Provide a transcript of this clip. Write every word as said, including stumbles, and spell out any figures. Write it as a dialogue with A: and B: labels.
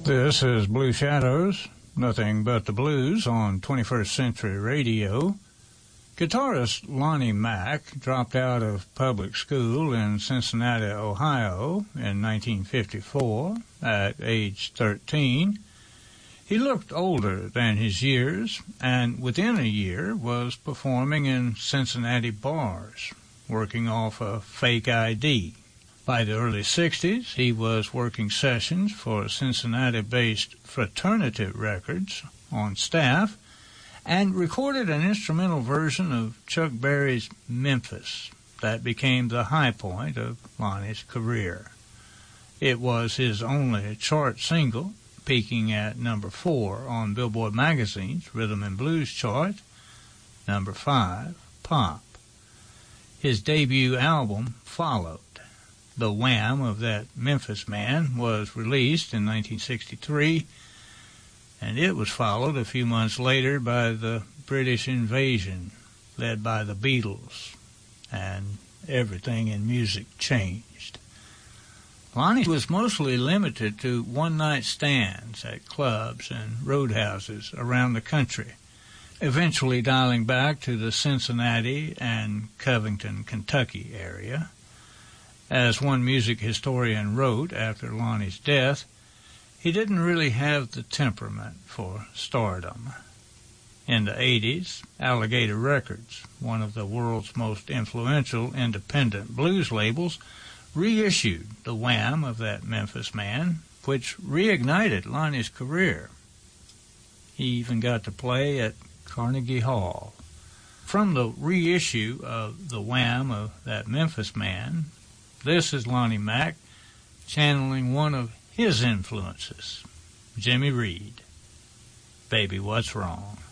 A: This is Blue Shadows, nothing but the blues on twenty-first Century Radio. Guitarist Lonnie Mack dropped out of public school in Cincinnati, Ohio in nineteen fifty-four at age thirteen. He looked older than his years, and within a year was performing in Cincinnati bars, working off a fake I D. By the early sixties, he was working sessions for Cincinnati-based Fraternity Records on staff and recorded an instrumental version of Chuck Berry's Memphis that became the high point of Lonnie's career. It was his only chart single, peaking at number four on Billboard Magazine's Rhythm and Blues chart, number five, Pop. His debut album followed. The Wham of That Memphis Man was released in nineteen sixty-three, and it was followed a few months later by the British Invasion, led by the Beatles, and everything in music changed. Lonnie was mostly limited to one-night stands at clubs and roadhouses around the country, eventually dialing back to the Cincinnati and Covington, Kentucky area. As one music historian wrote after Lonnie's death, he didn't really have the temperament for stardom. In the eighties, Alligator Records, one of the world's most influential independent blues labels, reissued the Wham of That Memphis Man, which reignited Lonnie's career. He even got to play at Carnegie Hall. From the reissue of the Wham of That Memphis Man, this is Lonnie Mack channeling one of his influences, Jimmy Reed. Baby, What's Wrong?